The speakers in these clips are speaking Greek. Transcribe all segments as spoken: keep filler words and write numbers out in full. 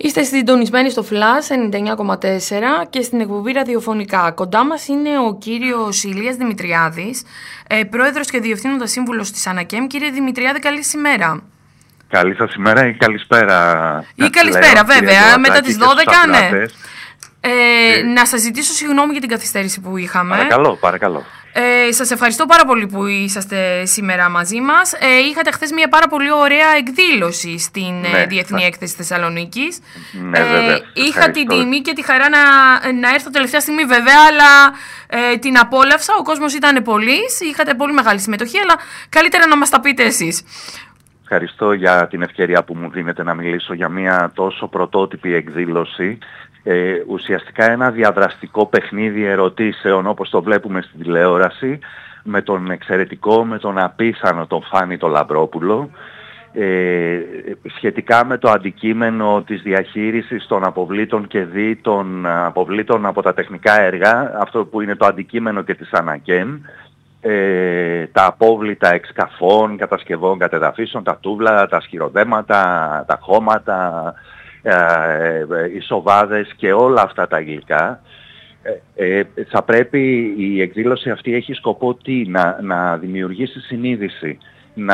Είστε συντονισμένοι στο Flash ενενήντα εννιά κόμμα τέσσερα και στην εκπομπή ραδιοφωνικά. Κοντά μας είναι ο κύριος Ηλίας Δημητριάδης, ε, πρόεδρος και διευθύνοντας σύμβουλος της Ανακέμ. Κύριε Δημητριάδη, καλή ημέρα. Καλή σας ημέρα ή καλησπέρα. Ή καλησπέρα, βέβαια, μετά τις δώδεκα, ναι. Ε, ε, να σας ζητήσω συγγνώμη για την καθυστέρηση που είχαμε. Παρακαλώ, παρακαλώ. Ε, σας ευχαριστώ πάρα πολύ που είσαστε σήμερα μαζί μας. Ε, είχατε χθες μια πάρα πολύ ωραία εκδήλωση στην ναι, Διεθνή ναι. Έκθεση Θεσσαλονίκης. Ναι, ε, βέβαια. Είχα την τιμή και τη χαρά να, να έρθω τελευταία στιγμή βέβαια, αλλά ε, την απόλαυσα. Ο κόσμος ήταν πολύς, είχατε πολύ μεγάλη συμμετοχή, αλλά καλύτερα να μας τα πείτε εσείς. Ευχαριστώ για την ευκαιρία που μου δίνετε να μιλήσω για μια τόσο πρωτότυπη εκδήλωση. Ε, ουσιαστικά ένα διαδραστικό παιχνίδι ερωτήσεων όπως το βλέπουμε στην τηλεόραση με τον εξαιρετικό, με τον απίθανο τον Φάνη τον Λαμπρόπουλο ε, σχετικά με το αντικείμενο της διαχείρισης των αποβλήτων και δι των αποβλήτων από τα τεχνικά έργα, αυτό που είναι το αντικείμενο και της Ανακέμ, ε, τα απόβλητα εξκαφών, κατασκευών, κατεδαφίσεων, τα τούβλα, τα σκυροδέματα, τα χώματα, οι σοβάδες και όλα αυτά τα υλικά. Ε, ε, θα πρέπει η εκδήλωση αυτή έχει σκοπό τι, να, να δημιουργήσει συνείδηση, να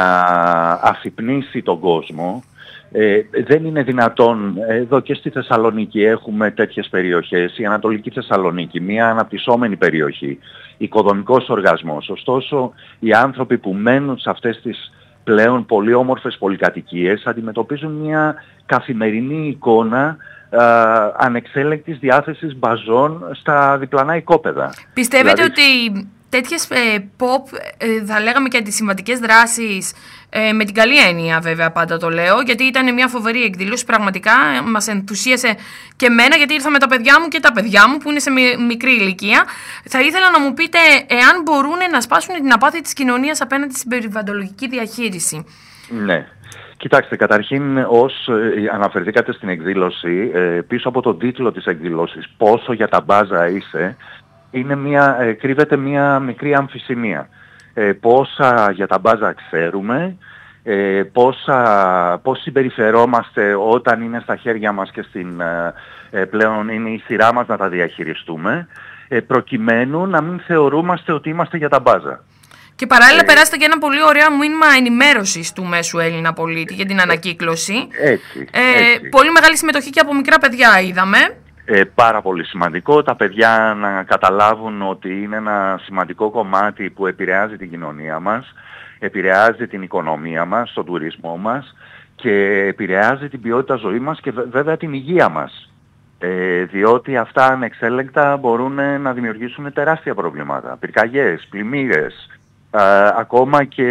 αφυπνίσει τον κόσμο. Ε, δεν είναι δυνατόν, εδώ και στη Θεσσαλονίκη έχουμε τέτοιες περιοχές, η Ανατολική Θεσσαλονίκη, μια αναπτυσσόμενη περιοχή, οικοδομικός οργασμός. Ωστόσο, οι άνθρωποι που μένουν σε αυτές τις πλέον πολύ όμορφες πολυκατοικίες αντιμετωπίζουν μια καθημερινή εικόνα α, ανεξέλεγκτης διάθεσης μπαζών στα διπλανά οικόπεδα. Πιστεύετε δηλαδή... ότι τέτοιες ε, pop, ε, θα λέγαμε και αντισυμβατικές δράσεις, ε, με την καλή έννοια βέβαια πάντα το λέω, γιατί ήταν μια φοβερή εκδήλωση, πραγματικά μας ενθουσίασε και εμένα, γιατί ήρθα με τα παιδιά μου και τα παιδιά μου που είναι σε μικρή ηλικία. Θα ήθελα να μου πείτε εάν μπορούν να σπάσουν την απάθεια της κοινωνίας απέναντι στην περιβαλλοντολογική διαχείριση. Ναι. Κοιτάξτε, καταρχήν ως ε, αναφερθήκατε στην εκδήλωση, ε, πίσω από τον τίτλο της εκδήλωσης «Πόσο για τα μπάζα είσαι», είναι μια, ε, κρύβεται μια μικρή αμφισημία. Ε, πόσα για τα μπάζα ξέρουμε, ε, πόσα, πώς συμπεριφερόμαστε όταν είναι στα χέρια μας και στην, ε, πλέον είναι η σειρά μας να τα διαχειριστούμε, ε, προκειμένου να μην θεωρούμαστε ότι είμαστε για τα μπάζα. Και παράλληλα ε, περάσετε και ένα πολύ ωραίο μήνυμα ενημέρωσης του μέσου Έλληνα πολίτη για την ανακύκλωση. Έτσι, ε, έτσι. Πολύ μεγάλη συμμετοχή και από μικρά παιδιά είδαμε. Ε, πάρα πολύ σημαντικό τα παιδιά να καταλάβουν ότι είναι ένα σημαντικό κομμάτι που επηρεάζει την κοινωνία μας, επηρεάζει την οικονομία μας, τον τουρισμό μας και επηρεάζει την ποιότητα ζωής μας και βέβαια την υγεία μας. Ε, διότι αυτά ανεξέλεγκτα μπορούν να δημιουργήσουν τεράστια προβλήματα. Πυρκαγιές, πλημμύρες, Uh, ακόμα και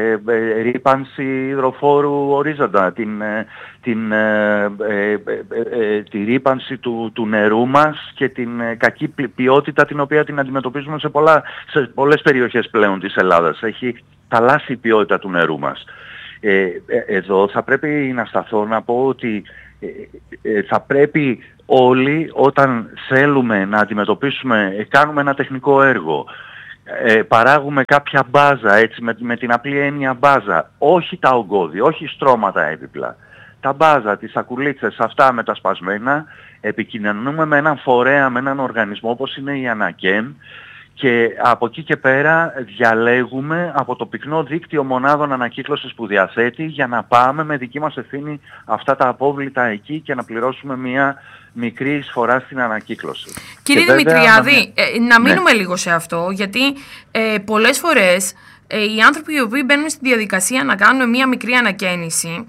ε, ρύπανση υδροφόρου ορίζοντα, την, ε, την, ε, ε, ε, ε, τη ρύπανση του, του νερού μας και την ε, κακή ποιότητα την οποία την αντιμετωπίζουμε σε, πολλά, σε πολλές περιοχές πλέον της Ελλάδας. Έχει θαλάσσι η ποιότητα του νερού μας. Ε, ε, εδώ θα πρέπει να σταθώ να πω ότι ε, ε, θα πρέπει όλοι όταν θέλουμε να αντιμετωπίσουμε, ε, κάνουμε ένα τεχνικό έργο, Ε, παράγουμε κάποια μπάζα, έτσι, με, με την απλή έννοια μπάζα, όχι τα ογκώδη, όχι στρώματα έπιπλα. Τα μπάζα, τις σακουλίτσες, αυτά με τα σπασμένα, επικοινωνούμε με έναν φορέα, με έναν οργανισμό όπως είναι η Ανακέμ και από εκεί και πέρα διαλέγουμε από το πυκνό δίκτυο μονάδων ανακύκλωσης που διαθέτει για να πάμε με δική μας ευθύνη αυτά τα απόβλητα εκεί και να πληρώσουμε μια μικρή εισφορά στην ανακύκλωση. Κύριε Δημητριάδη, να... Ε, να μείνουμε ναι. λίγο σε αυτό, γιατί ε, πολλές φορές ε, οι άνθρωποι οι οποίοι μπαίνουν στη διαδικασία να κάνουν μια μικρή ανακαίνιση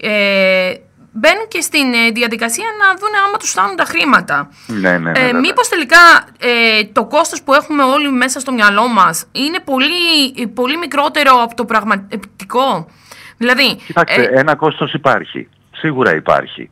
ε, μπαίνουν και στην ε, διαδικασία να δουν άμα τους φτάνουν τα χρήματα. Ναι, ναι, ναι, ε, μήπως τελικά ε, το κόστος που έχουμε όλοι μέσα στο μυαλό μας είναι πολύ, πολύ μικρότερο από το πραγματικό. Δηλαδή, Κοιτάξτε, ε, ένα κόστος υπάρχει. Σίγουρα υπάρχει.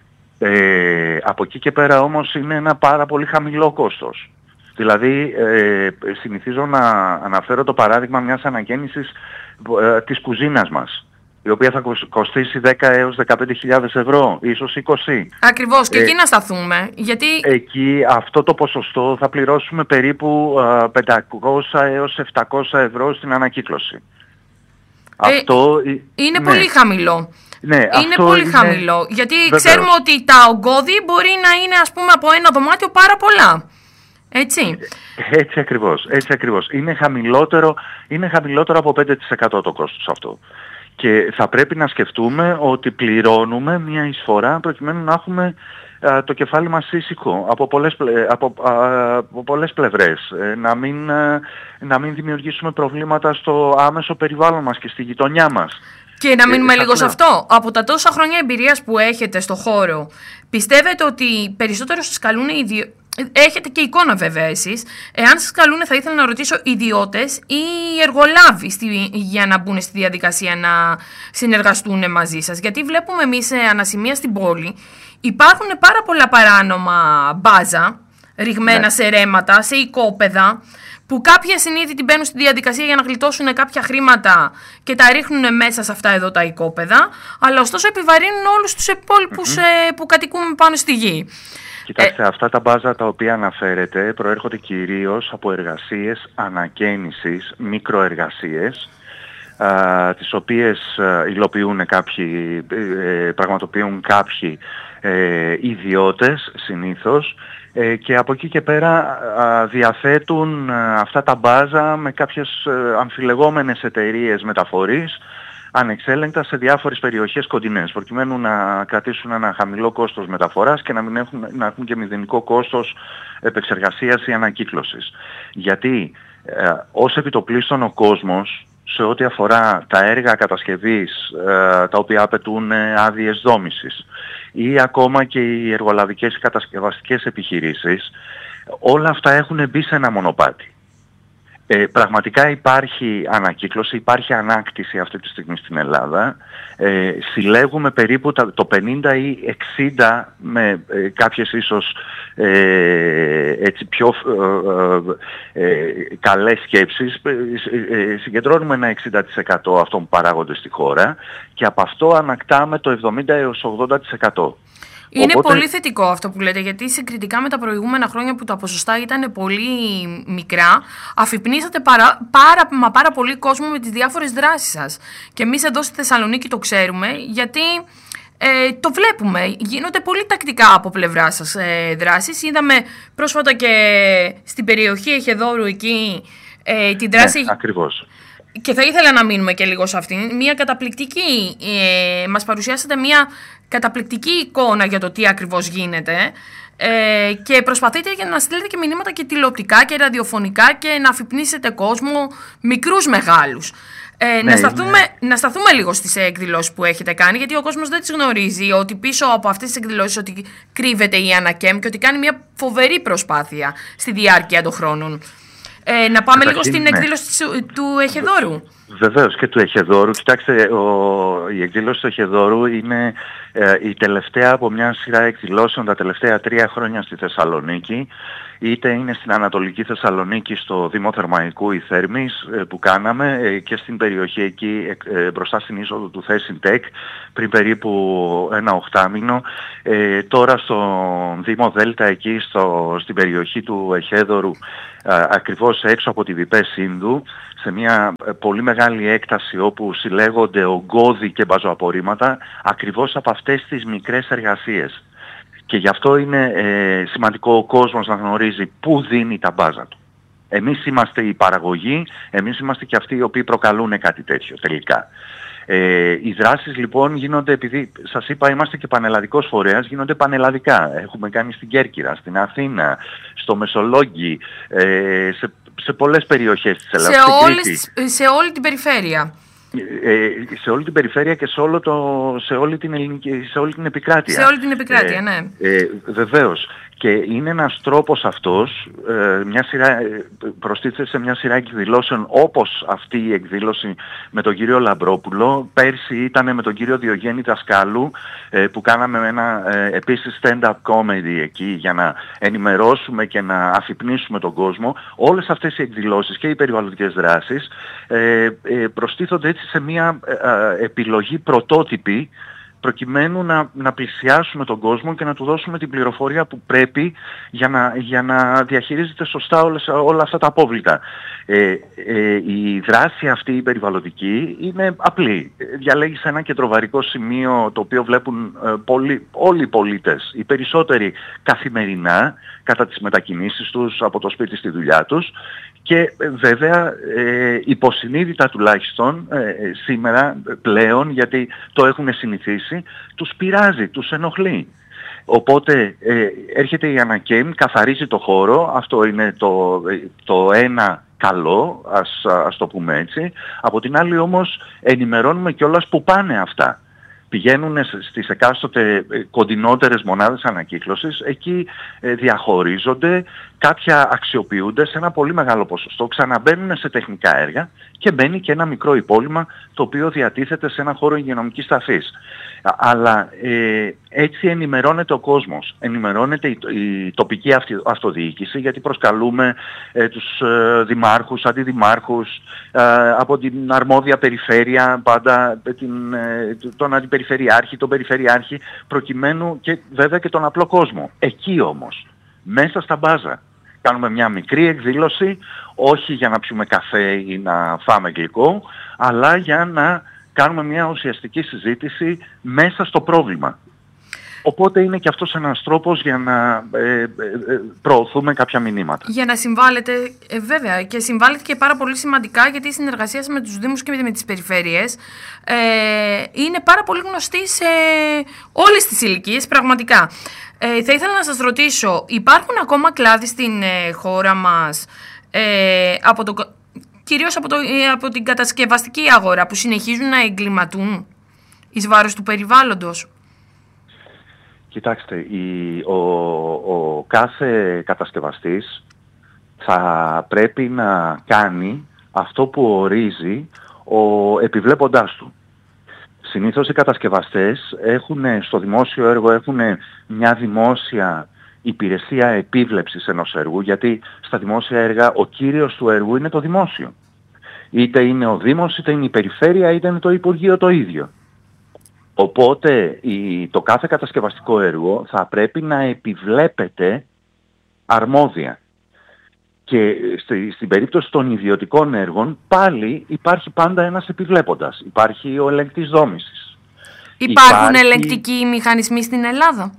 Ε, από εκεί και πέρα όμως είναι ένα πάρα πολύ χαμηλό κόστος. Δηλαδή ε, συνηθίζω να αναφέρω το παράδειγμα μιας ανακαίνισης ε, της κουζίνας μας, η οποία θα κοστίσει δέκα έως δεκαπέντε χιλιάδες ευρώ, ίσως είκοσι. Ακριβώς, και ε, εκεί να σταθούμε. Γιατί... Εκεί αυτό το ποσοστό θα πληρώσουμε περίπου ε, πεντακόσια έως επτακόσια ευρώ στην ανακύκλωση. Ε, αυτό είναι ναι. πολύ χαμηλό. Ναι, είναι αυτό πολύ είναι... χαμηλό. Γιατί Βεβαίως. ξέρουμε ότι τα ογκώδη μπορεί να είναι, ας πούμε, από ένα δωμάτιο πάρα πολλά. Έτσι. Έτσι ακριβώς, έτσι ακριβώς. Είναι χαμηλότερο, είναι χαμηλότερο από πέντε τοις εκατό το κόστος αυτό. Και θα πρέπει να σκεφτούμε ότι πληρώνουμε μια εισφορά προκειμένου να έχουμε α, το κεφάλι μας ήσυχο από πολλές, πλε, από, α, από πολλές πλευρές. Ε, να, μην, α, να μην δημιουργήσουμε προβλήματα στο άμεσο περιβάλλον μας και στη γειτονιά μας. Και να μείνουμε ε, λίγο σε αυτό. Από τα τόσα χρόνια εμπειρίας που έχετε στο χώρο, πιστεύετε ότι περισσότερο σας καλούν οι ιδιο... Έχετε και εικόνα βέβαια εσείς. Εάν σας καλούν, θα ήθελα να ρωτήσω, ιδιώτες ή εργολάβοι στη, για να μπουν στη διαδικασία να συνεργαστούν μαζί σας. Γιατί βλέπουμε εμείς σε ανασημεία στην πόλη υπάρχουν πάρα πολλά παράνομα μπάζα, ρηγμένα ναι. σε ρέματα, σε οικόπεδα, που κάποιοι ασυνείδητοι μπαίνουν στη διαδικασία για να γλιτώσουν κάποια χρήματα και τα ρίχνουν μέσα σε αυτά εδώ τα οικόπεδα, αλλά ωστόσο επιβαρύνουν όλους τους υπόλοιπους mm-hmm. ε, που κατοικούν πάνω στη γη. Κοιτάξτε, ε... αυτά τα μπάζα τα οποία αναφέρετε προέρχονται κυρίως από εργασίες ανακαίνησης, μικροεργασίες, α, τις οποίες α, υλοποιούν κάποιοι, ε, πραγματοποιούν κάποιοι ε, ιδιώτες συνήθως, ε, και από εκεί και πέρα α, διαθέτουν α, αυτά τα μπάζα με κάποιες α, αμφιλεγόμενες εταιρείες μεταφορής ανεξέλεγκτα σε διάφορες περιοχές κοντινές, προκειμένου να κρατήσουν ένα χαμηλό κόστος μεταφοράς και να, μην έχουν, να έχουν και μηδενικό κόστος επεξεργασίας ή ανακύκλωσης. Γιατί ε, ως επιτοπλίστων ο κόσμος, σε ό,τι αφορά τα έργα κατασκευής ε, τα οποία απαιτούν άδειες δόμησης ή ακόμα και οι εργολαβικές κατασκευαστικές επιχειρήσεις, όλα αυτά έχουν μπει σε ένα μονοπάτι. Ε, πραγματικά υπάρχει ανακύκλωση, υπάρχει ανάκτηση αυτή τη στιγμή στην Ελλάδα. Ε, συλλέγουμε περίπου τα, το πενήντα ή εξήντα με ε, κάποιες ίσως ε, έτσι πιο ε, ε, καλές σκέψεις. Ε, ε, συγκεντρώνουμε ένα εξήντα τοις εκατό αυτών που παράγονται στη χώρα και από αυτό ανακτάμε το εβδομήντα έως ογδόντα τοις εκατό. Είναι Οπότε... πολύ θετικό αυτό που λέτε, γιατί συγκριτικά με τα προηγούμενα χρόνια που τα ποσοστά ήταν πολύ μικρά, αφυπνίσατε πάρα, πάρα, μα πάρα πολύ κόσμο με τις διάφορες δράσεις σας. Και εμείς εδώ στη Θεσσαλονίκη το ξέρουμε, γιατί ε, το βλέπουμε. Γίνονται πολύ τακτικά από πλευρά σας ε, δράσεις. Είδαμε πρόσφατα και στην περιοχή Εχεδόρου εκεί ε, την δράση... Ναι, ακριβώς. Και θα ήθελα να μείνουμε και λίγο σε αυτήν. Μια καταπληκτική, ε, μας παρουσιάσατε μια καταπληκτική εικόνα για το τι ακριβώς γίνεται ε, και προσπαθείτε για να στείλετε και μηνύματα και τηλεοπτικά και ραδιοφωνικά και να αφυπνίσετε κόσμο, μικρούς μεγάλους. Ε, ναι, να, σταθούμε, ναι. να σταθούμε λίγο στις εκδηλώσεις που έχετε κάνει, γιατί ο κόσμος δεν τις γνωρίζει, ότι πίσω από αυτές τις εκδηλώσεις ότι κρύβεται η Ανακέμ και ότι κάνει μια φοβερή προσπάθεια στη διάρκεια των χρόνων. Ε, να πάμε λίγο στην ναι. εκδήλωση του Εχεδόρου. Βεβαίως και του Εχεδόρου. Κοιτάξτε, ο, η εκδήλωση του Εχεδόρου είναι ε, η τελευταία από μια σειρά εκδηλώσεων τα τελευταία τρία χρόνια στη Θεσσαλονίκη. Είτε είναι στην Ανατολική Θεσσαλονίκη στο Δήμο Θερμαϊκού ή Θέρμης ε, που κάναμε ε, και στην περιοχή εκεί ε, μπροστά στην είσοδο του Θέσιντεκ πριν περίπου ένα οχτάμηνο. Ε, τώρα στο Δήμο Δέλτα εκεί στο, στην περιοχή του Εχέδωρου ε, ακριβώς έξω από τη Διπέ Σύνδου, σε μια πολύ μεγάλη έκταση όπου συλλέγονται ογκώδη και μπαζοαπορρίμματα ακριβώς από αυτές τις μικρές εργασίες. Και γι' αυτό είναι ε, σημαντικό ο κόσμος να γνωρίζει πού δίνει τα μπάζα του. Εμείς είμαστε η παραγωγή, εμείς είμαστε και αυτοί οι οποίοι προκαλούν κάτι τέτοιο τελικά. Ε, οι δράσεις λοιπόν γίνονται, επειδή σας είπα είμαστε και πανελλαδικός φορέας, γίνονται πανελλαδικά. Έχουμε κάνει στην Κέρκυρα, στην Αθήνα, στο Μεσολόγγι, ε, σε, σε πολλές περιοχές της Ελλάδας. Σε, όλες, σε όλη την περιφέρεια. Ε, σε όλη την περιφέρεια και σε, όλο το, σε, όλη την ελληνική, σε όλη την επικράτεια. Σε όλη την επικράτεια, ε, ναι. Ε, βεβαίως. Και είναι ένας τρόπος αυτός, ε, μια σειρά, προστίθεται σε μια σειρά εκδηλώσεων όπως αυτή η εκδήλωση με τον κύριο Λαμπρόπουλο. Πέρσι ήταν με τον κύριο Διογέννη Δασκάλου ε, που κάναμε ένα ε, επίσης stand-up comedy εκεί για να ενημερώσουμε και να αφυπνίσουμε τον κόσμο. Όλες αυτές οι εκδηλώσεις και οι περιβαλλοντικές δράσεις ε, ε, προστίθονται έτσι σε μια ε, ε, επιλογή πρωτότυπη προκειμένου να, να πλησιάσουμε τον κόσμο και να του δώσουμε την πληροφορία που πρέπει για να, για να διαχειρίζεται σωστά όλες, όλα αυτά τα απόβλητα. Ε, ε, η δράση αυτή η περιβαλλοντική είναι απλή. Διαλέγεις ένα κεντροβαρικό σημείο το οποίο βλέπουν ε, πολλοί, όλοι οι πολίτες, οι περισσότεροι καθημερινά, κατά τις μετακινήσεις τους από το σπίτι στη δουλειά τους, και ε, βέβαια ε, υποσυνείδητα τουλάχιστον ε, σήμερα πλέον, γιατί το έχουν συνηθίσει, τους πειράζει, τους ενοχλεί. Οπότε ε, έρχεται η Ανακέμ, καθαρίζει το χώρο, αυτό είναι το, το ένα καλό, ας, ας το πούμε έτσι. Από την άλλη όμως ενημερώνουμε κιόλας που πάνε αυτά. Πηγαίνουν στις εκάστοτε κοντινότερες μονάδες ανακύκλωσης, εκεί διαχωρίζονται, κάποια αξιοποιούνται σε ένα πολύ μεγάλο ποσοστό, ξαναμπαίνουν σε τεχνικά έργα και μπαίνει και ένα μικρό υπόλοιμα το οποίο διατίθεται σε ένα χώρο υγειονομικής ταφής. Αλλά ε, έτσι ενημερώνεται ο κόσμος, ενημερώνεται η, η τοπική αυτοδιοίκηση, γιατί προσκαλούμε ε, τους ε, δημάρχους, αντιδημάρχους, ε, από την αρμόδια περιφέρεια, πάντα την, ε, τον αντιπεριφερειάρχη, τον περιφερειάρχη, προκειμένου και βέβαια και τον απλό κόσμο. Εκεί όμως, μέσα στα μπάζα, κάνουμε μια μικρή εκδήλωση, όχι για να πιούμε καφέ ή να φάμε γλυκό, αλλά για να κάνουμε μια ουσιαστική συζήτηση μέσα στο πρόβλημα. Οπότε είναι και αυτός ένας τρόπος για να ε, ε, προωθούμε κάποια μηνύματα. Για να συμβάλλετε, ε, βέβαια, και συμβάλλετε και πάρα πολύ σημαντικά, γιατί η συνεργασία με τους Δήμους και με τις περιφέρειες ε, είναι πάρα πολύ γνωστή σε όλες τις ηλικίες, πραγματικά. Ε, θα ήθελα να σας ρωτήσω, υπάρχουν ακόμα κλάδοι στην ε, χώρα μας, ε, από το, κυρίως από, το, ε, από την κατασκευαστική αγορά, που συνεχίζουν να εγκληματούν εις βάρος του περιβάλλοντος? Κοιτάξτε, η, ο, ο κάθε κατασκευαστής θα πρέπει να κάνει αυτό που ορίζει ο επιβλέποντάς του. Συνήθως οι κατασκευαστές έχουν στο δημόσιο έργο έχουν μια δημόσια υπηρεσία επίβλεψης ενός έργου, γιατί στα δημόσια έργα ο κύριος του έργου είναι το δημόσιο. Είτε είναι ο Δήμος, είτε είναι η περιφέρεια, είτε είναι το Υπουργείο το ίδιο. Οπότε η, το κάθε κατασκευαστικό έργο θα πρέπει να επιβλέπεται αρμόδια. Και στη, στην περίπτωση των ιδιωτικών έργων πάλι υπάρχει πάντα ένας επιβλέποντας. Υπάρχει ο ελεγκτής δόμησης. Υπάρχουν υπάρχει... ελεγκτικοί μηχανισμοί στην Ελλάδα?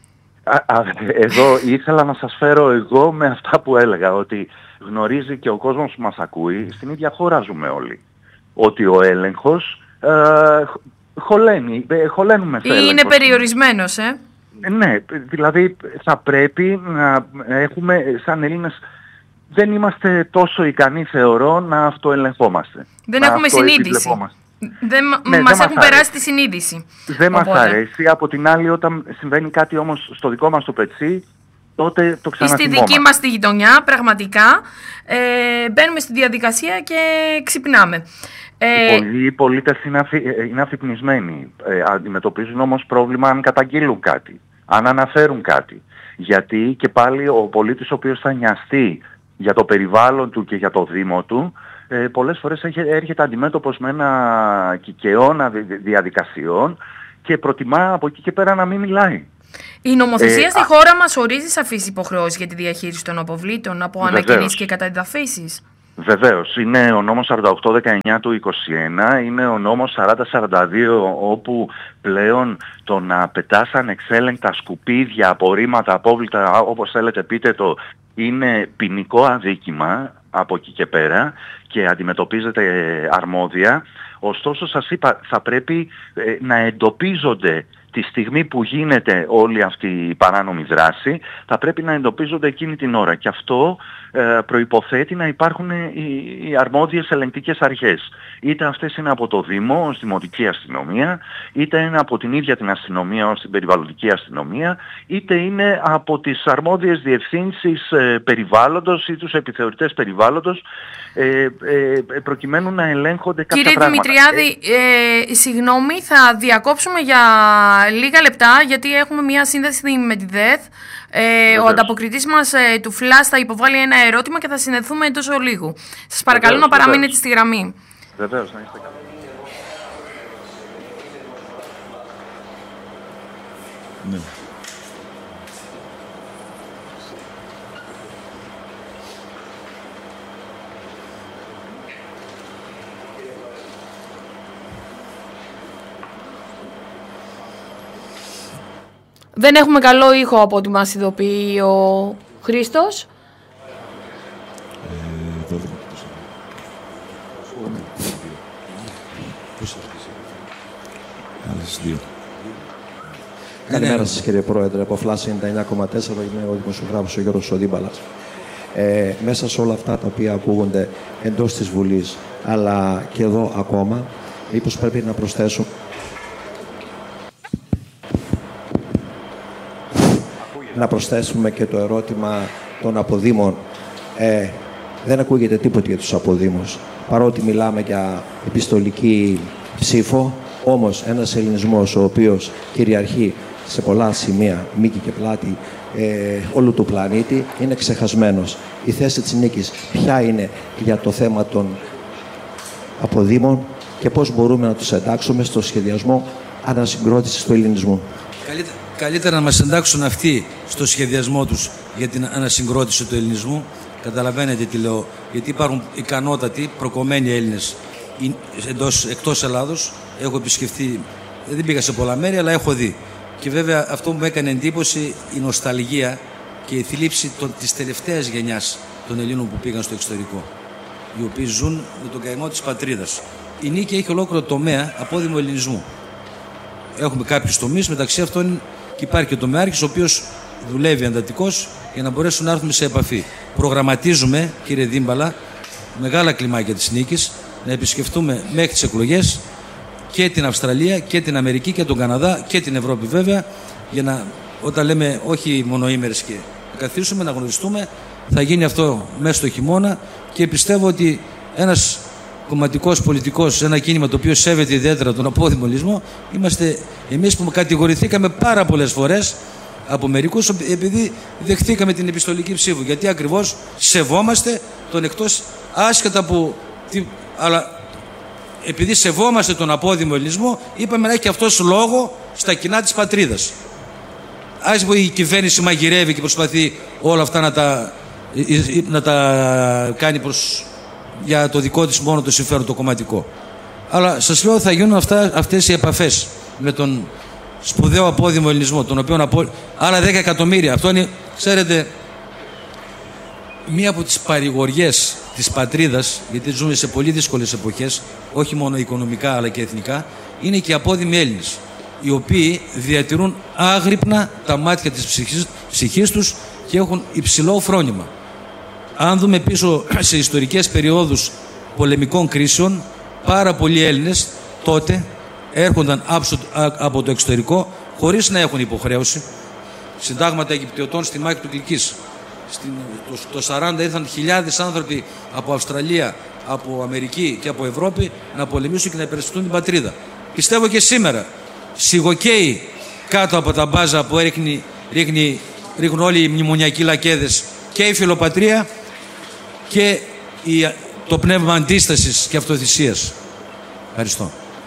Α, α, εδώ ήθελα να σας φέρω εγώ με αυτά που έλεγα, ότι γνωρίζει και ο κόσμος που μας ακούει, στην ίδια χώρα ζούμε όλοι, ότι ο έλεγχος ε, χωλαίνει, χωλένουμε σε έλεγχος. Είναι περιορισμένος, ε? Ναι, δηλαδή θα πρέπει να έχουμε, σαν Έλληνες, δεν είμαστε τόσο ικανοί, θεωρώ, να αυτοελεγχόμαστε. Δεν έχουμε συνείδηση. Δεν ναι, μας δεν έχουν μας περάσει τη συνείδηση. Δεν Οπότε. μας αρέσει. Από την άλλη, όταν συμβαίνει κάτι όμως στο δικό μας το πετσί, τότε το ξαναθυμόμαστε. Στη δική μας τη γειτονιά, πραγματικά, ε, μπαίνουμε στη διαδικασία και ξυπνάμε. Ε, Πολλοί πολίτες είναι, αφη, είναι αφυπνισμένοι. Ε, αντιμετωπίζουν όμως πρόβλημα αν καταγγείλουν κάτι, αν αναφέρουν κάτι. Γιατί και πάλι ο πολίτης ο οποίος θα νοιαστεί για το περιβάλλον του και για το Δήμο του, ε, πολλές φορές έρχεται αντιμέτωπος με ένα κικαιώνα διαδικασιών και προτιμά από εκεί και πέρα να μην μιλάει. Η νομοθεσία ε, στη α... χώρα μας ορίζει σαφείς υποχρεώσεις για τη διαχείριση των αποβλήτων από ανακαινήσεις και καταδαφίσεις. Βεβαίως. Είναι ο νόμος σαράντα οκτώ δεκαεννιά του είκοσι ένα, είναι ο νόμος σαράντα σαράντα δύο, όπου πλέον το να πετάς ανεξέλεγκτα σκουπίδια, απορρίμματα, απόβλητα, όπως θέλετε πείτε το, είναι ποινικό αδίκημα από εκεί και πέρα και αντιμετωπίζεται αρμόδια. Ωστόσο σας είπα, θα πρέπει ε, να εντοπίζονται τη στιγμή που γίνεται όλη αυτή η παράνομη δράση, θα πρέπει να εντοπίζονται εκείνη την ώρα. Και αυτό ε, προϋποθέτει να υπάρχουν οι, οι αρμόδιες ελεγκτικές αρχές. Είτε αυτές είναι από το Δήμο ως Δημοτική Αστυνομία, είτε είναι από την ίδια την αστυνομία ως την Περιβαλλοντική Αστυνομία, είτε είναι από τις αρμόδιες διευθύνσεις ε, περιβάλλοντος ή τους επιθεωρητές περιβάλλοντος, ε, ε, προκειμένου να ελέγχονται κάποια Κύριε πράγματα. Κύριε Δημητριάδη, ε, συγγνώμη, θα διακόψουμε για λίγα λεπτά, γιατί έχουμε μια σύνδεση με τη ΔΕΘ. Ε, ο ανταποκριτής μας ε, του Φλάς θα υποβάλει ένα ερώτημα και θα συνδεθούμε εντός ολίγου. Σας παρακαλώ βεβαίως, να παραμείνετε βεβαίως. στη γραμμή. Βεβαίως, να είστε καλά. Ναι. Δεν έχουμε καλό ήχο από ό,τι μας ειδοποιεί ο Χρήστος. Ε, Άλλες δύο. Καλημέρα σας κύριε Πρόεδρε, από Flash ενενήντα εννιά κόμμα τέσσερα είμαι ο δημοσιογράφος ο Γιώργος Οδύμπαλας. Ε, μέσα σε όλα αυτά τα οποία ακούγονται εντός της Βουλής, αλλά και εδώ ακόμα, μήπως πρέπει να προσθέσουμε να προσθέσουμε και το ερώτημα των αποδήμων. Ε, δεν ακούγεται τίποτα για τους αποδήμους, παρότι μιλάμε για επιστολική ψήφο, όμως ένας ελληνισμός ο οποίος κυριαρχεί σε πολλά σημεία, μήκη και πλάτη ε, όλου του πλανήτη, είναι ξεχασμένος. Η θέση της νίκης ποια είναι για το θέμα των αποδήμων και πώς μπορούμε να τους εντάξουμε στο σχεδιασμό ανασυγκρότησης του ελληνισμού. Καλύτερα, καλύτερα να μας εντάξουν αυτοί στο σχεδιασμό τους για την ανασυγκρότηση του ελληνισμού. Καταλαβαίνετε τι λέω, γιατί υπάρχουν ικανότατοι, προκομμένοι Έλληνες εντός, εκτός Ελλάδος. Έχω επισκεφτεί, δεν πήγα σε πολλά μέρη, αλλά έχω δει. Και βέβαια αυτό που μου έκανε εντύπωση, η νοσταλγία και η θλίψη των, της τελευταίας γενιάς των Ελλήνων που πήγαν στο εξωτερικό, οι οποίοι ζουν με τον καημό της πατρίδας. Η Νίκη έχει ολόκληρο τομέα απόδημου ελληνισμού. Έχουμε κάποιους τομείς, μεταξύ αυτών και υπάρχει και ο τομεάρχης, ο οποίος δουλεύει εντατικώς για να μπορέσουν να έρθουμε σε επαφή. Προγραμματίζουμε, κύριε Δύμπαλα, μεγάλα κλιμάκια της Νίκης, να επισκεφτούμε μέχρι τις εκλογές και την Αυστραλία και την Αμερική και τον Καναδά και την Ευρώπη βέβαια, για να, όταν λέμε όχι μονοήμερες και να καθίσουμε, να γνωριστούμε. Θα γίνει αυτό μέσα στο χειμώνα και πιστεύω ότι ένας κομματικός πολιτικός, ένα κίνημα το οποίο σέβεται ιδιαίτερα τον απόδημο ελληνισμό, είμαστε εμείς που κατηγορηθήκαμε πάρα πολλές φορές από μερικούς επειδή δεχτήκαμε την επιστολική ψήφο. Γιατί ακριβώς σεβόμαστε τον εκτός, άσχετα που. Αλλά επειδή σεβόμαστε τον απόδημο ελληνισμό, είπαμε να έχει αυτός λόγο στα κοινά της πατρίδας. Ας που η κυβέρνηση μαγειρεύει και προσπαθεί όλα αυτά να τα, να τα κάνει προς, για το δικό της μόνο το συμφέρον το κομματικό. Αλλά σας λέω θα γίνουν αυτά, αυτές οι επαφές με τον σπουδαίο απόδημο ελληνισμό, τον οποίο απο... άλλα δέκα εκατομμύρια. Αυτό είναι, ξέρετε, μία από τις παρηγοριές της πατρίδας, γιατί ζούμε σε πολύ δύσκολες εποχές, όχι μόνο οικονομικά αλλά και εθνικά, είναι και οι απόδημοι Έλληνες, οι οποίοι διατηρούν άγρυπνα τα μάτια της ψυχής, ψυχής τους και έχουν υψηλό φρόνημα. Αν δούμε πίσω σε ιστορικές περιόδους πολεμικών κρίσεων, πάρα πολλοί Έλληνες τότε έρχονταν από το εξωτερικό χωρίς να έχουν υποχρέωση. Συντάγματα Αιγυπτιωτών στη μάχη του Κλικής. Το, το σαράντα ήρθαν χιλιάδες άνθρωποι από Αυστραλία, από Αμερική και από Ευρώπη να πολεμήσουν και να υπερασπιστούν την πατρίδα. Πιστεύω και σήμερα σιγοκαίοι κάτω από τα μπάζα που ρίχνει, ρίχνει, ρίχνουν όλοι οι μνημονιακοί λακέδες και η φιλοπατρία και η, το πνεύμα αντίστασης και αυτοθυσίας. Ευχαριστώ.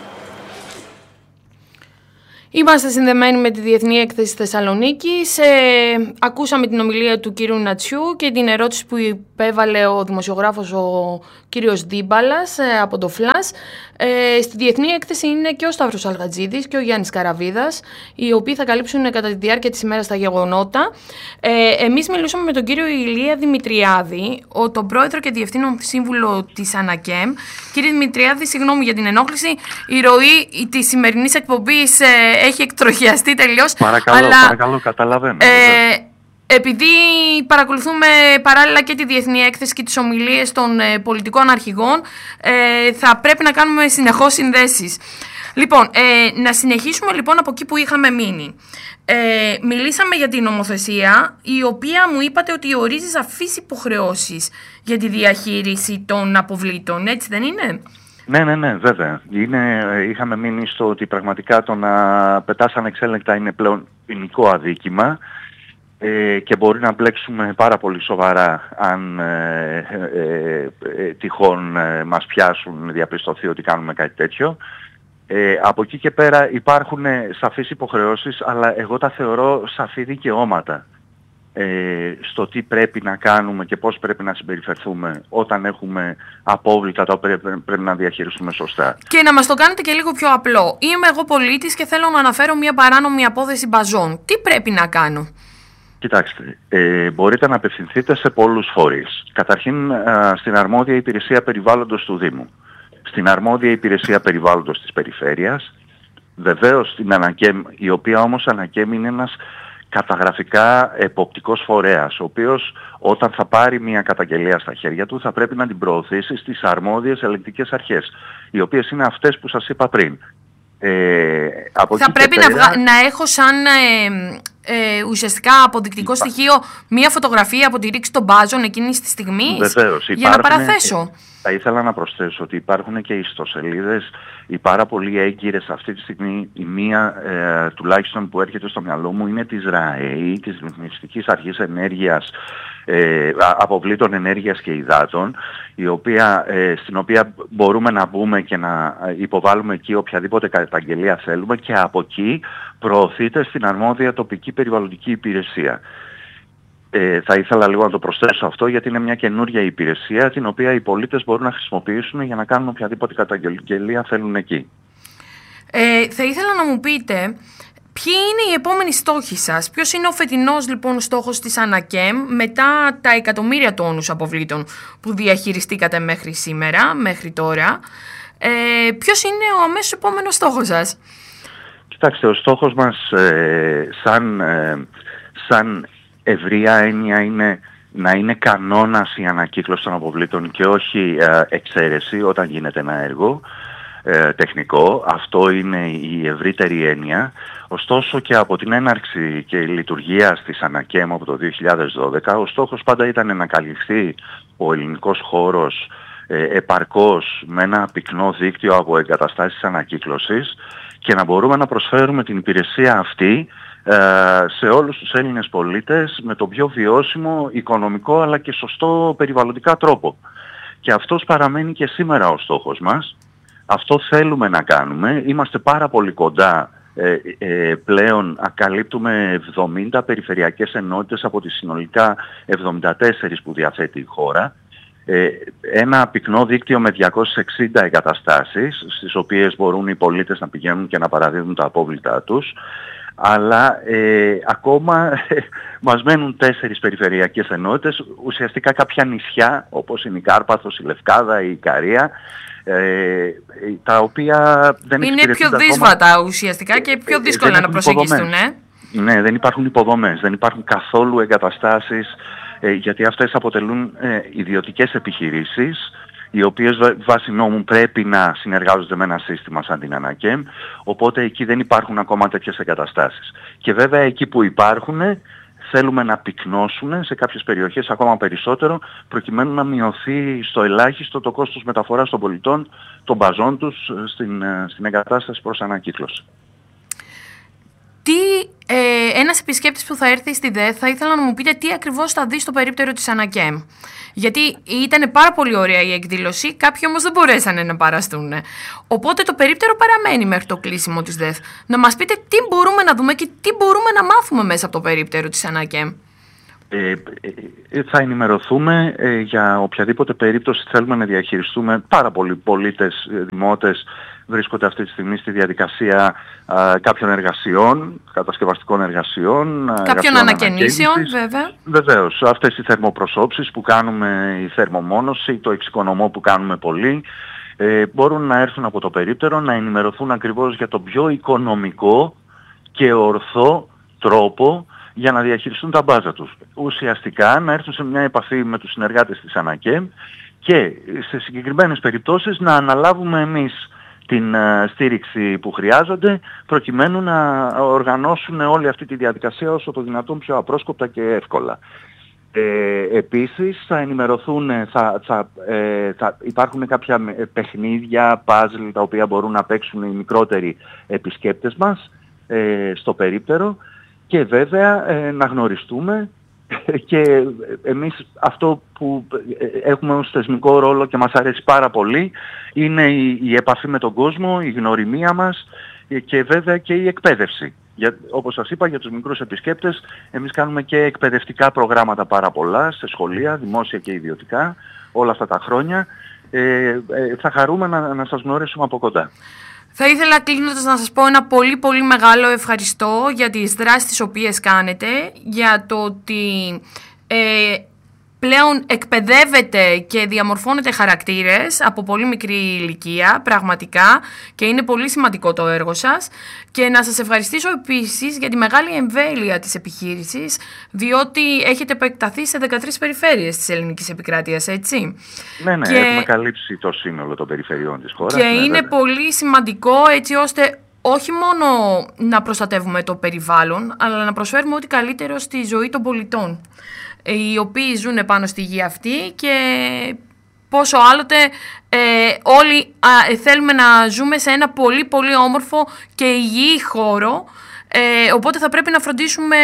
Είμαστε συνδεμένοι με τη Διεθνή Έκθεση Θεσσαλονίκης. Ε, ακούσαμε την ομιλία του κύριου Νατσιού και την ερώτηση που υπέβαλε ο δημοσιογράφος ο κύριος Δύμπαλας ε, από το Flash. Ε, στη Διεθνή Έκθεση είναι και ο Σταύρος Αλγατζίδης και ο Γιάννης Καραβίδας, οι οποίοι θα καλύψουν κατά τη διάρκεια της ημέρας τα γεγονότα. Ε, εμείς μιλούσαμε με τον κύριο Ηλία Δημητριάδη, ο, τον πρόεδρο και διευθύνων σύμβουλο της ΑΝΑΚΕΜ. Κύριε Δημητριάδη, συγγνώμη για την ενόχληση. Η ροή της σημερινής εκπομπής ε, έχει εκτροχιαστεί τελείως. Παρακαλώ, αλλά, παρακαλώ, καταλαβαίνω. Ε, επειδή παρακολουθούμε παράλληλα και τη Διεθνή Έκθεση και τις ομιλίες των ε, πολιτικών αρχηγών, ε, θα πρέπει να κάνουμε συνεχώς συνδέσεις. Λοιπόν, ε, να συνεχίσουμε λοιπόν από εκεί που είχαμε μείνει. Ε, μιλήσαμε για την νομοθεσία, η οποία μου είπατε ότι ορίζει σαφείς υποχρεώσεις για τη διαχείριση των αποβλήτων, έτσι δεν είναι? Ναι, ναι, ναι, βέβαια. Είναι, είχαμε μείνει στο ότι πραγματικά το να πετάς ανεξέλεγκτα είναι πλέον ποινικό αδίκημα ε, και μπορεί να μπλέξουμε πάρα πολύ σοβαρά αν ε, ε, ε, τυχόν ε, μας πιάσουν, διαπιστωθεί ότι κάνουμε κάτι τέτοιο. Ε, από εκεί και πέρα υπάρχουν σαφείς υποχρεώσεις, αλλά εγώ τα θεωρώ σαφή δικαιώματα ε, στο τι πρέπει να κάνουμε και πώς πρέπει να συμπεριφερθούμε όταν έχουμε απόβλητα τα οποία πρέπει, πρέπει να διαχειριστούμε σωστά. Και να μας το κάνετε και λίγο πιο απλό. Είμαι εγώ πολίτης και θέλω να αναφέρω μια παράνομη απόδεση μπαζών. Τι πρέπει να κάνω? Κοιτάξτε, ε, μπορείτε να απευθυνθείτε σε πολλούς φορείς. Καταρχήν α, στην αρμόδια υπηρεσία περιβάλλοντος του Δήμου, στην αρμόδια υπηρεσία περιβάλλοντος της περιφέρειας, βεβαίως στην ΑΝΑΚΕΜ, η οποία όμως ΑΝΑΚΕΜ είναι ένας καταγραφικά εποπτικός φορέας, ο οποίος όταν θα πάρει μια καταγγελία στα χέρια του θα πρέπει να την προωθήσει στις αρμόδιες ελεγκτικές αρχές, οι οποίες είναι αυτές που σας είπα πριν. Ε, από θα πρέπει πέρα, να, βγα... να έχω σαν ε, ε, ουσιαστικά αποδεικτικό Υπά... στοιχείο μία φωτογραφία από τη ρήξη των μπάζων εκείνης της στιγμής. Βεβαίως, για να παραθέσω. Θα ήθελα να προσθέσω ότι υπάρχουν και ιστοσελίδες οι πάρα πολύ έγκυρες αυτή τη στιγμή. Η μία ε, τουλάχιστον που έρχεται στο μυαλό μου είναι της ΡΑΕΗ, της Ρυθμιστικής Αρχής Ενέργειας, ε, Αποβλήτων Ενέργειας και Υδάτων, η οποία, ε, στην οποία μπορούμε να μπούμε και να υποβάλουμε εκεί οποιαδήποτε καταγγελία θέλουμε και από εκεί προωθείται στην αρμόδια τοπική περιβαλλοντική υπηρεσία. Ε, θα ήθελα λίγο να το προσθέσω αυτό, γιατί είναι μια καινούργια υπηρεσία την οποία οι πολίτες μπορούν να χρησιμοποιήσουν για να κάνουν οποιαδήποτε καταγγελία θέλουν εκεί. Ε, θα ήθελα να μου πείτε ποιοι είναι οι επόμενοι στόχοι σας, ποιος είναι ο φετινός λοιπόν στόχος της ΑΝΑΚΕΜ μετά τα εκατομμύρια τόνους αποβλήτων που διαχειριστήκατε μέχρι σήμερα, μέχρι τώρα. Ε, ποιος είναι ο αμέσως επόμενος στόχος σας? Κοιτάξτε, ο στόχος μας ε, σαν, ε, σαν ευρεία έννοια είναι να είναι κανόνας η ανακύκλωση των αποβλήτων και όχι ε, εξαίρεση όταν γίνεται ένα έργο ε, τεχνικό. Αυτό είναι η ευρύτερη έννοια. Ωστόσο και από την έναρξη και η λειτουργία της ΑΝΑΚΕΜ από το δύο χιλιάδες δώδεκα, ο στόχος πάντα ήταν να καλυφθεί ο ελληνικός χώρος ε, επαρκώς με ένα πυκνό δίκτυο από εγκαταστάσεις ανακύκλωσης και να μπορούμε να προσφέρουμε την υπηρεσία αυτή σε όλους τους Έλληνες πολίτες με τον πιο βιώσιμο, οικονομικό αλλά και σωστό περιβαλλοντικά τρόπο. Και αυτός παραμένει και σήμερα ο στόχος μας. Αυτό θέλουμε να κάνουμε. Είμαστε πάρα πολύ κοντά. Ε, ε, πλέον ακαλύπτουμε εβδομήντα περιφερειακές ενότητες από τις συνολικά εβδομήντα τέσσερις που διαθέτει η χώρα. Ε, ένα πυκνό δίκτυο με διακόσιες εξήντα εγκαταστάσεις στις οποίες μπορούν οι πολίτες να πηγαίνουν και να παραδίδουν τα απόβλητά τους. Αλλά ε, ακόμα ε, μας μένουν τέσσερις περιφερειακές ενότητες, ουσιαστικά κάποια νησιά όπως είναι η Κάρπαθος, η Λευκάδα, η Ικαρία, ε, τα οποία δεν είναι πιο δύσβατα ακόμα ουσιαστικά και πιο δύσκολα να προσεγγιστούν. Ε? Ναι, δεν υπάρχουν υποδομές, δεν υπάρχουν καθόλου εγκαταστάσεις, ε, γιατί αυτές αποτελούν ε, ιδιωτικές επιχειρήσεις, οι οποίες βάσει νόμου πρέπει να συνεργάζονται με ένα σύστημα σαν την ΑΝΑΚΕΜ, οπότε εκεί δεν υπάρχουν ακόμα τέτοιες εγκαταστάσεις. Και βέβαια εκεί που υπάρχουν θέλουμε να πυκνώσουν σε κάποιες περιοχές ακόμα περισσότερο, προκειμένου να μειωθεί στο ελάχιστο το κόστος μεταφοράς των πολιτών, των μπαζών τους στην, στην εγκατάσταση προς ανακύκλωση. Τι, ε, ένας επισκέπτης που θα έρθει στη ΔΕΘ θα ήθελα να μου πείτε τι ακριβώς θα δει στο περίπτερο της ΑΝΑΚΕΜ. Γιατί ήταν πάρα πολύ ωραία η εκδήλωση, κάποιοι όμως δεν μπορέσανε να παραστούν. Οπότε το περίπτερο παραμένει μέχρι το κλείσιμο της ΔΕΘ. Να μας πείτε τι μπορούμε να δούμε και τι μπορούμε να μάθουμε μέσα από το περίπτερο της ΑΝΑΚΕΜ. Ε, ε, θα ενημερωθούμε ε, για οποιαδήποτε περίπτωση θέλουμε να διαχειριστούμε. Πάρα πολλοί πολίτες, δημότες βρίσκονται αυτή τη στιγμή στη διαδικασία α, κάποιων εργασιών, κατασκευαστικών εργασιών, κάποιων ανακαινήσεων βέβαια. Βεβαίως, αυτές οι θερμοπροσώψεις που κάνουμε, η θερμομόνωση, το εξοικονομό που κάνουμε πολύ, ε, μπορούν να έρθουν από το περίπτερο, να ενημερωθούν ακριβώς για το πιο οικονομικό και ορθό τρόπο για να διαχειριστούν τα μπάζα τους. Ουσιαστικά να έρθουν σε μια επαφή με τους συνεργάτες της ΑΝΑΚΕΜ και σε συγκεκριμένες περιπτώσεις να αναλάβουμε εμείς την uh, στήριξη που χρειάζονται προκειμένου να οργανώσουν όλη αυτή τη διαδικασία όσο το δυνατόν πιο απρόσκοπτα και εύκολα. Ε, επίσης θα ενημερωθούν, θα, θα, ε, θα υπάρχουν κάποια παιχνίδια, puzzle τα οποία μπορούν να παίξουν οι μικρότεροι επισκέπτες μας ε, στο περίπτερο και βέβαια ε, να γνωριστούμε και εμείς αυτό που έχουμε ως θεσμικό ρόλο και μας αρέσει πάρα πολύ είναι η, η επαφή με τον κόσμο, η γνωριμία μας και βέβαια και η εκπαίδευση. Για, όπως σας είπα, για τους μικρούς επισκέπτες εμείς κάνουμε και εκπαιδευτικά προγράμματα πάρα πολλά σε σχολεία, δημόσια και ιδιωτικά, όλα αυτά τα χρόνια. Ε, ε, θα χαρούμε να, να σας γνωρίσουμε από κοντά. Θα ήθελα κλείνοντας να σας πω ένα πολύ πολύ μεγάλο ευχαριστώ για τις δράσεις τις οποίες κάνετε, για το ότι ε, πλέον εκπαιδεύετε και διαμορφώνετε χαρακτήρες από πολύ μικρή ηλικία, πραγματικά, και είναι πολύ σημαντικό το έργο σας. Και να σας ευχαριστήσω επίσης για τη μεγάλη εμβέλεια της επιχείρησης, διότι έχετε επεκταθεί σε δεκατρείς περιφέρειες της ελληνικής επικράτειας, έτσι. Ναι, ναι, και... έχουμε καλύψει το σύνολο των περιφερειών της χώρας. Και ναι, είναι βέβαια. πολύ σημαντικό, έτσι ώστε όχι μόνο να προστατεύουμε το περιβάλλον, αλλά να προσφέρουμε ό,τι καλύτερο στη ζωή των πολιτών, οι οποίοι ζουν πάνω στη γη αυτή, και πόσο άλλοτε ε, όλοι α, θέλουμε να ζούμε σε ένα πολύ πολύ όμορφο και υγιή χώρο, ε, οπότε θα πρέπει να φροντίσουμε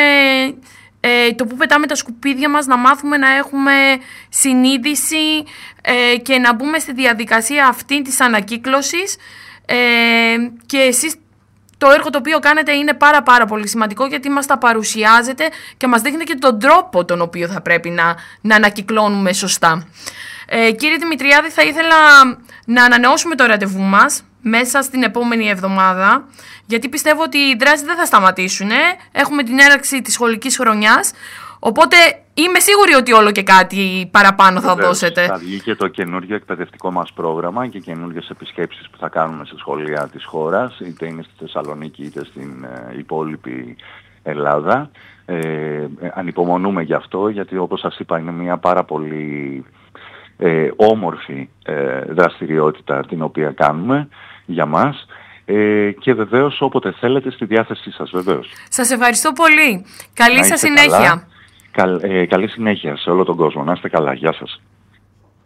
ε, το που πετάμε τα σκουπίδια μας, να μάθουμε να έχουμε συνείδηση ε, και να μπούμε στη διαδικασία αυτή της ανακύκλωσης, ε, και εσείς το έργο το οποίο κάνετε είναι πάρα πάρα πολύ σημαντικό, γιατί μας τα παρουσιάζετε και μας δείχνετε και τον τρόπο τον οποίο θα πρέπει να, να ανακυκλώνουμε σωστά. Ε, κύριε Δημητριάδη, θα ήθελα να ανανεώσουμε το ραντεβού μας μέσα στην επόμενη εβδομάδα, γιατί πιστεύω ότι οι δράσεις δεν θα σταματήσουν. Ε. Έχουμε την έναρξη της σχολικής χρονιάς, οπότε είμαι σίγουρη ότι όλο και κάτι παραπάνω θα Βεβαίως, δώσετε. Θα βγει και το καινούργιο εκπαιδευτικό μας πρόγραμμα και καινούργιες επισκέψεις που θα κάνουμε σε σχολεία της χώρας, είτε είναι στη Θεσσαλονίκη είτε στην ε, υπόλοιπη Ελλάδα. Ε, ανυπομονούμε γι' αυτό, γιατί όπως σας είπα είναι μια πάρα πολύ ε, όμορφη ε, δραστηριότητα την οποία κάνουμε για μας. Ε, και βεβαίως όποτε θέλετε στη διάθεσή σας, βεβαίως. Σας ευχαριστώ πολύ. Καλή σας συνέχεια. Καλά. Καλ, ε, καλή συνέχεια σε όλο τον κόσμο. Να είστε καλά. Γεια σας.